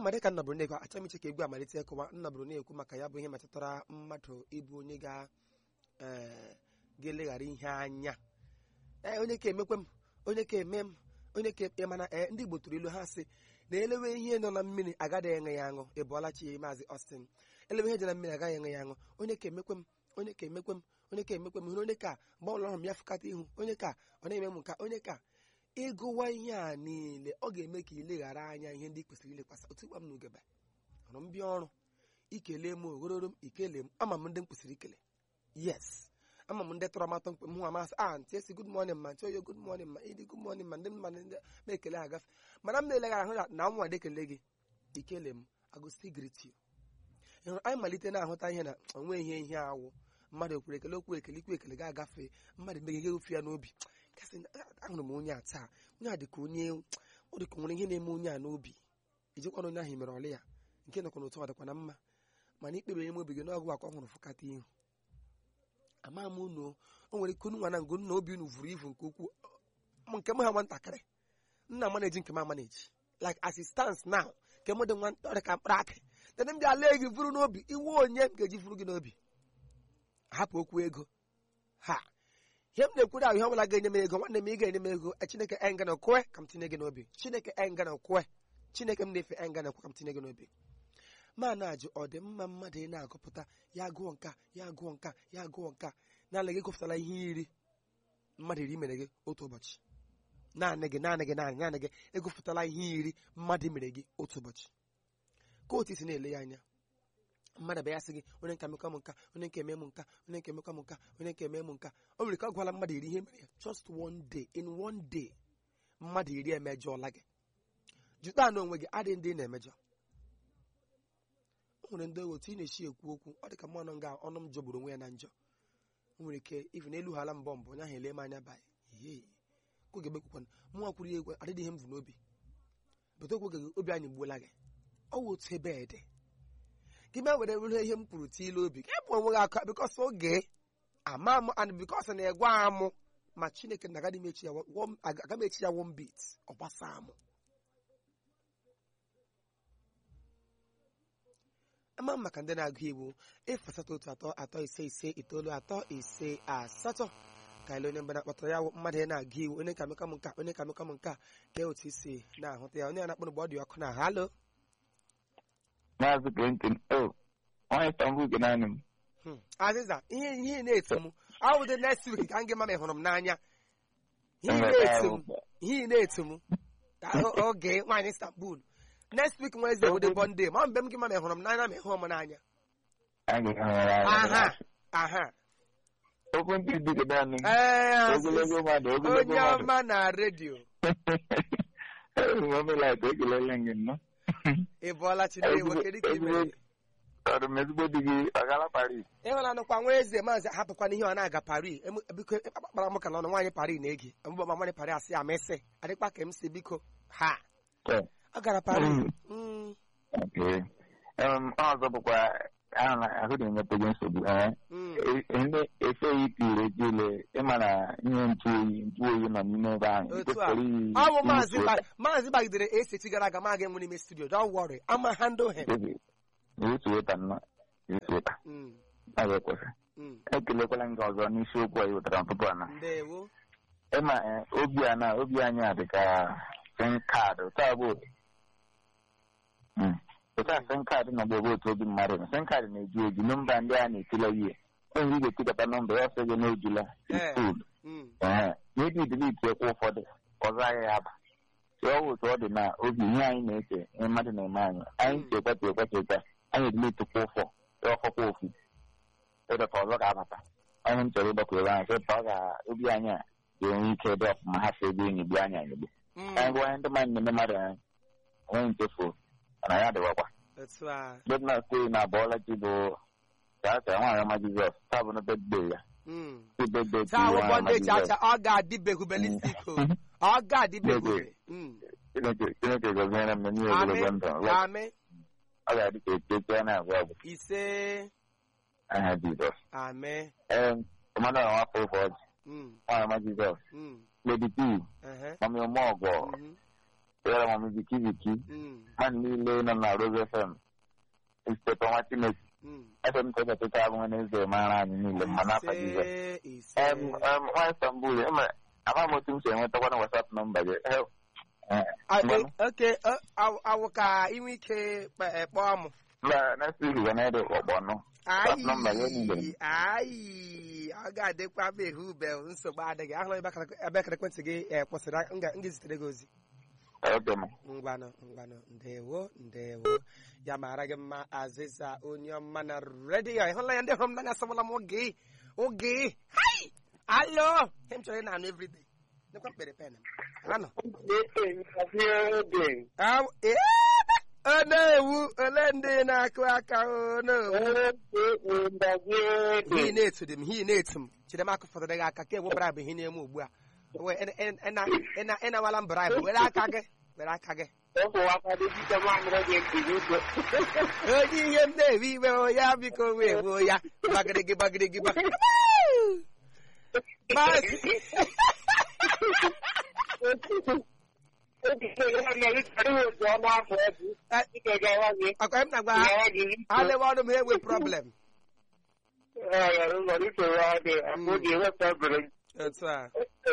ma dịka nna bụrụ na-ekwu achọ m iche ka egwu amalite ịkụwa nna bụrụ na-ekwu maka ya bụ ihe metụtara mmadụ ịbụ onye ga-eleghara ihe anya onye ka emekwe m onye ka eme m onye ka ekpe mana ndị Igbo tụrụ ilu ha sị na elewe ihe nọ na mmiri agaghị enwe ya aṅụ ịbụọlachi Maazị Austin elewe ihe dị na mmiri agaghị enwe ya aṅụ onye ka emekwe m onye ka emekwe m onye ka emekwe m hụrụ onye ka mgbe ọbụla hụrụ m ya fụkata ihu onye ka ọ na-eme m nka onye ka ịgụwa ihe a niile ọ ga-eme ka ileghara anya ihe ndị kwesịrị ilekwasị otu gwa m n'ugebe hụrụ m bịa ọrụ ikele m ogororo m ikele m ama m ndị m kwesịrị ikele yes ama m ndị tọrọ matọ mkpe m hụ amasị ntị esi good morning ma ntị oyo good morning ma ịdị good morning ma ndị mmadụ ndị na-ekele agafe mana m na-eleghara ahụ na nwa dị ekele gị ikele m agosti greet you ịhụrụ anyị malite na-ahụta ihe na onwe ihe awụ mmadụ ekwere ekele okwu ekele ikwu ekele ga-agafe mmadụ meghe ofe ya n'obi kasị ahụrụ m onye a taa onye a dịka onye ọ dịka nwere ihe na-eme onye a n'obi ijikwana onye ahụ mere ọlị ya nke nọkwa n'otu ọ dịkwa na mma mana ikpebere ime obi gị n'ọgụ akwa hụrụ fụkata ihu ama m unu o nwere ike unu nwa na ngo nna obi unu vụrụ ivu nke ukwuu nke m ha nwatakịrị nna m na-eji nke m amaneji like as it stands now nke m dị nwa ọrịa ka mkpụrụ akị tena m bịa lee gị vụrụ n'obi iwu onye m ga-eji vụrụ gị n'obi hapụ okwu ego ha ihe m na-ekwuru ahụ ihe ọbụla ga-enye m ego nwanne m ị ga-enye m ego Chineke engana kwe ka m tinye gị n'obi Chineke engana kwe Chineke m na-efe engana kwe ka m tinye gị n'obi ma na-ajụ ọ dị mma mmadụ ị na-agụpụta ya gụọ nka ya gụọ nka ya gụọ nka naanị gị gụpụtara ihe iri mmadụ iri mere gị otu ụbọchị naanị gị egụpụtala ihe iri mmadụ mere gị otu ụbọchị ka otu isi na-ele ya anya mmadụ bịa sị gị onye nka emekwa m nka onye nke eme m nka onye nke emekwa m nka onye nke eme m nka o nwere ka ọ gwala mmadụ iri ihe mere ya just one day in one day mmadụ iri emejọọla gị jụta na onwe gị adịghị ndị na-emejọ o nwere ndị otu ị na-echi ekwu okwu ọ dị ka mmanụ nga ọnụ m jọgburu onwe ya na njọ o nwere ike ifu n'elu hala mbọ onye ahụ ele m anya ba ihe oge bekwukwana mụnwa kwuru ya ekwe adịghị ihe m vụ n'obi bụta okwu gị obi anyị gbuola gị ọ wụ otu ebe dị gị ma were were ihe m kwuru tiile obi gị bụ onwe gị aka bikọs oge ama m and bikọs na-egwa amụ ma Chineke na agaghị m echi ya one bit ọ gbasa amụ ama maka ndị na-agụ iwu 08133559358 ka ile onye mgbe na-akpọtara ya mmadụ ya na-agụ iwu onye ka emekwa m nka onye ka emekwa m nka ka otu isi na-ahụta ya onye a na-akpọ mgbe ọ dị ọkụ na halo Maazị Clinton onye Istanbul gị naanị m Aziza ihe na-eto m ọ bụ dị next week ka m gị ma hụrụ m n'anya ihe na-eto m oge nwaanyị Istanbul next week Wednesday bụ dị Monday ma mgbe m gị ma hụrụ m n'anya ma ịhụ m n'anya aha onye ọma na redio ị bụọla Chineke kedu ka ime ịhụla nụkwa nwa eze maazị hapụkwana ihe ọ na-aga Paris biko akpakpara m ka na ọnụ nwaanyị Paris na-ege mbụ ma nwaanyị Paris asị ya mesị adịkwa ka m si biko ha ọ gara Paris ọzọ bụkwa ahụ na-enyepeghị nsogbu ndị efeghị ikiri ejile ịma na ihe ntụ oyi nọ n'ime ebe ahụ ọ bụ maazị bagidere esechi gara aga ma ga-enwe n'ime studio don't worry ama handle him ekelekwala nke ọzọ n'isiokwu anyị wetara ntụtụ ana ịma obi anyị a dị ka sim kaadị taa bụ otu a sim kaadị na ọgbọ otu obi mmadụ na sim kaadị na-eju eju nọmba ndị a na-etila ihe onye ị ga-etikọta nọmba ya ọsọ gị n'ejula itoolu n'ebe idiliti ekwe ụfọdụ ọzọ ahịa ya ba ọ otu ọ dị na obi ihe anyị na-eche ihe mmadụ na-eme anyị chekwata anyị edilitikwa ụfọ ọfọkwa ofu ịdọta ọzọ ga-abata onye m chọrọ ịdọkwere anyị chepụta ọ ga-obi anyị a ga-enwe ike dị ọfụma ha si ebe enyi gbu anyị anyịgbo anyị gwa onye ndị mmadụ na-eme mmadụ anyị onwe nchefu na ya dịwakwa bedna steyi na abụọla chi bụ chacha nwaanyị ọma Jizọs taa bụ na bedde ya ọ ga-adịbeghubelistiko ọ ga-adịbeghube Chineke gọziere m n'ihe ogologo ndụ ọ ga-adị ka echechi a na-agwa ọgwụ ise aha Jizọs mmadụ na nwafọ ụfọ ọjị nwaanyị ọma Jizọs Lady P mami ọmọ ọgọ yara mami Viki mmadụ niile nọ na Rose FM isitepụ nwa Chineke ebe m tọpụta abụ n'eze mara anyị niile mma n'afọ Jizọs. Nwa Istanbul ama m otu m si enwetakwa na WhatsApp nọmba gị. Okay, awụ ka inwe ike kpọọ m. Next week ga na-ede ọgbọnọ. Ọ ga-adịkwa m ehu ube nsogbu adịghị. Ahụla ebe akara ekwentị gị kwụsịrị m ga-ezitere gị ozi. Ngwanụ ndewo ya mara gị mma Azịza onye ọma na redio. Ịhụla ya ndị hụrụ m n'anya asọgbala m oge hai alo hem chọrọ ị na-anụ everyday nekwa mkpere pen anọ na-ewu ole ndị na-akụ aka hi na-etu m Chidemaka fọdụrụ gị aka ka ewebara bụ ihe na-eme ugbu a ị na-awala m braịbụ were aka gị onye ihe m na-ewe iwe ya biko wee wuo ya gbagịrịgị ọkwa m na-agwa ha lewe ọnụ m enwe problem otu a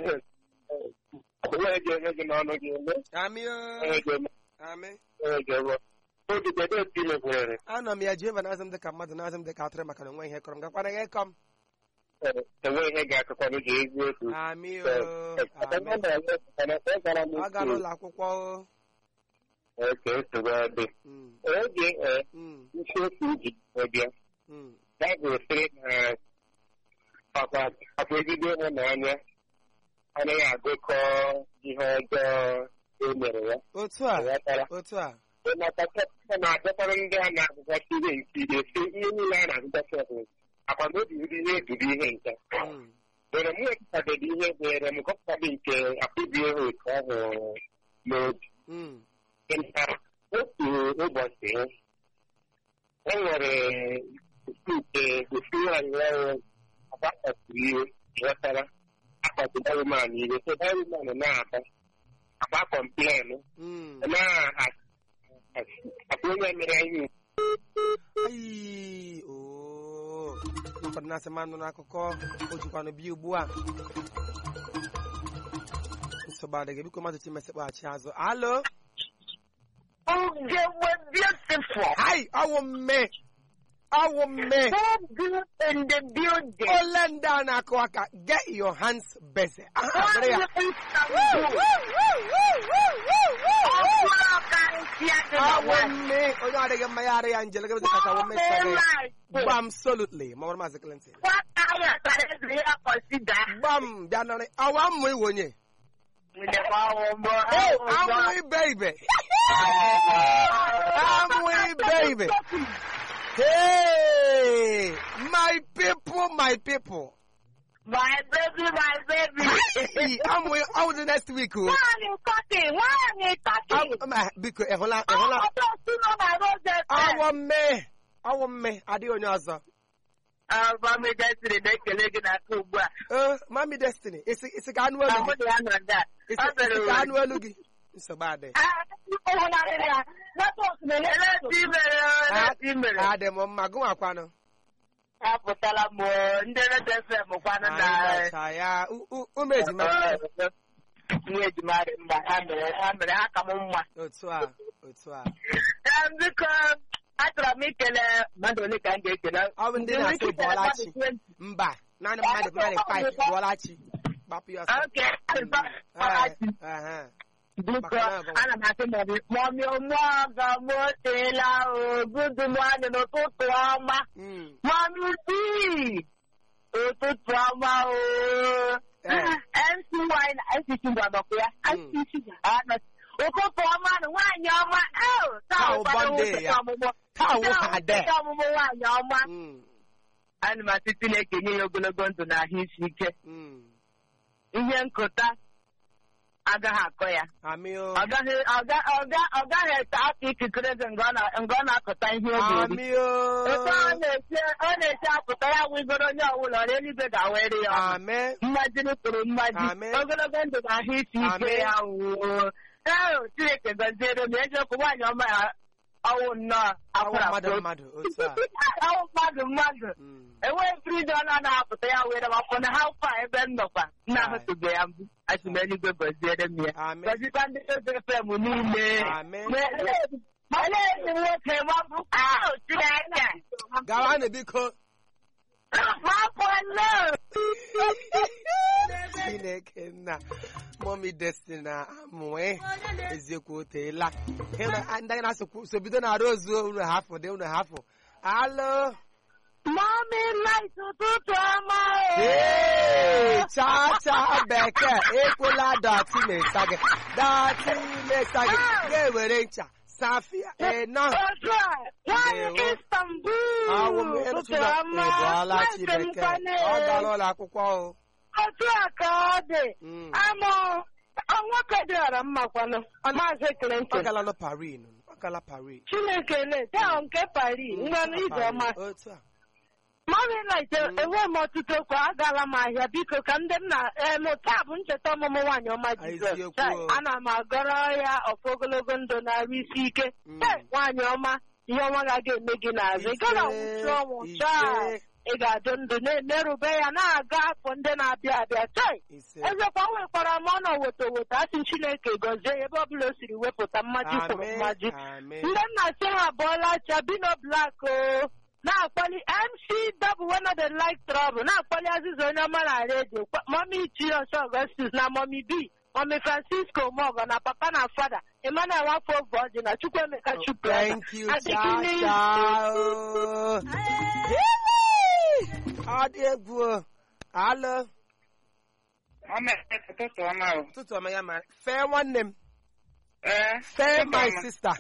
anọ m ya Jehova na-azụ m dịka mmadụ na-azụ m dịka atụrụ maka na onwe ihe kọrọ m gakwana gị kọm ọ gara ụlọ akwụkwọ anaghị agụkọ ihe ọjọọ e mere ya otu a na-agụkwara ndị a na-agụgasị ihe nkiri esi ihe niile a na-agụgasị ọbụla akwamobi ndị ihe duru ihe nke were m wepụtadebe ihe were m gọpụtadị nke akpụbie ha otu ahụ n'obi otu ụbọchị e nwere nke ofu nwaanyị ọrụ agbakọtụrụ ihe ghọtara akpati daiman ile so daiman na-ata akpa kọmplenụ akpa onye mere ihe ụfọdụ na-asị mmanụ n'akụkọ o jikwanụ bịa ugbu a nsogbu adịghị biko mmadụ chimesịkpaghachi azụ alo ọwụ mme in the building. Ole ndị a na-akụ aka get your hands busy. Onye adịghị mma ya arị ya njele gị kata wo mesare. Absolutely. Mawar Maazị Clinton. Bam bịa nọrị awa mmụ iwe onye. Amụị baby. Amụị baby. Hey, my people. My baby. I'm out the next week. Why are you talking? Because our me. I do know. Mommy Destiny, they can make it at home. Mommy Destiny, it's a annual. It's an annual looking. It's a bad day. Adem Magua Quano. Apotala more, never Mokwana. I umezi Otua. And because after making a Madonna can get it out, I will say Bolachi. Mba, none of my fight Bolachi. Okay. Ana na-asị mọmị ụmụọga motela ogudu mmadụ n'ụtụtụ ọma mọmị tii ụtụtụ ọma NCC gwagọkwa ya ụtụtụ ọma na nwaanyị ọma taa ọmụmụ nwaanyị ọma ana m asị Chineke nye ya ogologo ndụ na ahụ isi ike ihe nkụta agaghị akọ ya ọ gaghị ete aka ikikere eze mgbe ọ na-akụta ihe obi ebe ọ na-esi apụta ya wigoro onye ọbụla ọrụ eluigwe ga-awere ya mmaji pụrụ mmaji ogologo ndụ na ahụ isi ike ya wuo Chineke gọziere m eziokwu nwaanyị ọma ya ọwụ nnọọ mmadụ otu a ọwụ mmadụ enweghị frido ọ na-apụta ya were akwụkwọ na ha kwa ebe m nọkwa nna ahụtụbe ya mbụ asị m eluigwe gọziere m ya gọzikwa ndị fm niile ezi nwoke mabụ Chineke gawa na biko Chineke nna Mommy Destiny na amụe eziokwu oteela ndị na-asụkwu so bido na rozuo unu hafụ alo Mommy light ụtụtụ ọma cha bekee ekwela dati na-esa gị ga-ewere ncha safia eno Istanbul Chibeke ọ gara ụlọ akwụkwọ otu a ka ọ dị nwoke dịara mmakwanụ Maazị Clinton ọ gala Paris Chineke taa nke Paris nwanụ ijeọma Mommy light enwe m ọtụtụ okwu agala m ahịa biko ka ndị m na taa bụ ncheta ọmụmụ nwaanyị ọma Jizọs ana m agọrọ ya ọfọ ogologo ndụ na-arụ isi ike nwaanyị ọma ihe ọma ga-eme gị n'azụ ị gara nwụchi ọnwụ ị ga-adụ ndụ na-emerube ya na-aga afọ ndị na-abịa abịa ezekwa nwekwara m ọnọ woto asị Chineke gọzie ebe ọbụla o siri wepụta mmaji kwuru mmaji ndị nna si ha abụọla Chabino Black na-akpali MC Double one of the like trouble na-akpali Aziza onye ọma na redio Mommy Chios Augustus na Mommy B Mommy Francisco Mogo na papa na fada Emmanuel Wafo Virgin na Chukwuemeka Chupra. Thank you, ciao. Adegwu. Hello. Tutu ọma ya ma. Fair nwanne m. Fair my sister.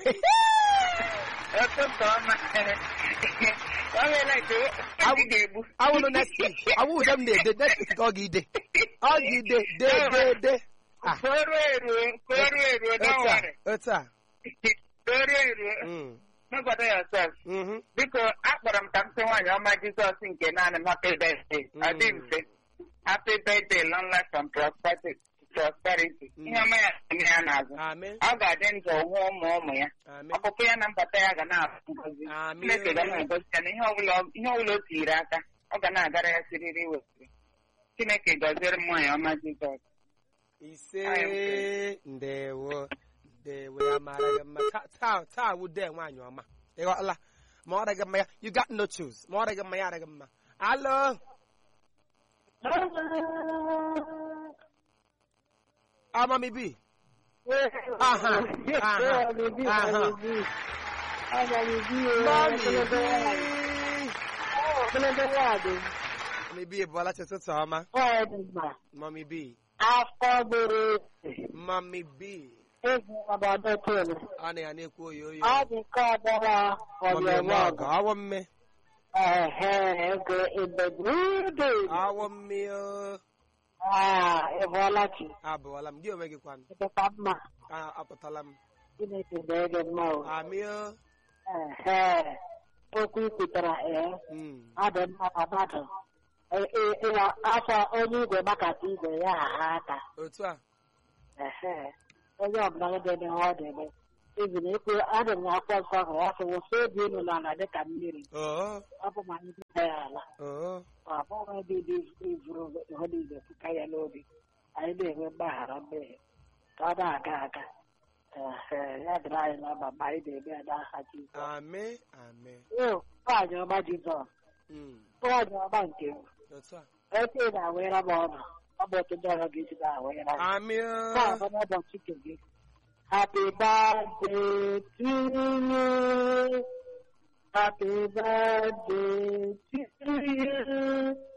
I will next week. I will them next week. Ogide. De. Nobody yourself. Because akpọrọ m ka m sị nwaanyị ọma Jizọs nke naanị m happy birthday. Ọ dị mfe. Happy birthday, long life and prosperity. Ihe ọma ya eme ya n'azụ. Ọ ga-adị ndụ hụ ụmụ ya. Ọpụpụ ya na mbata ya ga na-abụ ngozi. Chineke ga na-egosi ya na ihe ọbụla o tiiri aka ọ ga na-agara ya siriri wesịrị. Chineke gọziere m nwaanyị ọma Jizọs. Ise ndewo ya mara gị mma taa wude nwaanyị ọma ịghọla ma ọ dịghị mma ya you got no choose ma ọ dịghị mma ya adịghị mma alo Mommy B Mommy B bọla chịtụtụ ọma Mommy B Mommy B. Ana ya na-ekwu oyoyo. Ọ dị ka ọbụla ọmụmụ awọ mme. Awọ mme o. Ịbụọla chi. Abụọla m gị onwe gị kwanụ. Ịdịkwa mma. Apụtala m. Chineke na-ege mma o. Amị o. Okwu ikwutara ọ dị mma ka mmadụ afọ onye igwe gbakọta igwe ya aka otu a onye ọbụla dị n'ihe ọ dị ibi na ekwe adị m akwụkwọ nsọ ahụ ya sị wụsa obi elu n'ala dịka mmiri ọ bụ ma anyị dịka ya ala ọ bụghị ebe dị ivuru ihe niile pụta ya n'obi anyị na-enwe mgbaghara mmehie ka ọ na-aga aga ya dịrị anyị na mba ma anyị na-eme ya n'aha Jizọs nwaanyị ọma Jizọs nwaanyị ọma nke m eke na-awere m ọnụ ọ bụ otu ndị ọrụ gị ji na-awere na-abụ n'ụbọchị nke gị happy birthday to you happy birthday to you